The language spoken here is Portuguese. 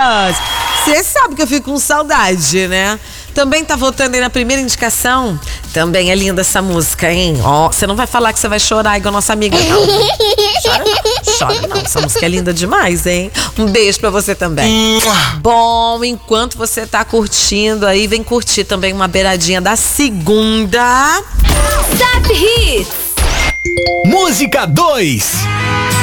Você sabe que eu fico com saudade, né? Também tá votando aí na primeira indicação. Também é linda essa música, hein? Ó, você não vai falar que você vai chorar igual nossa amiga, não. Chora não, chora não. Essa música é linda demais, hein? Um beijo pra você também. Bom, enquanto você tá curtindo aí, vem curtir também uma beiradinha da segunda. Zap Hits. Música 2.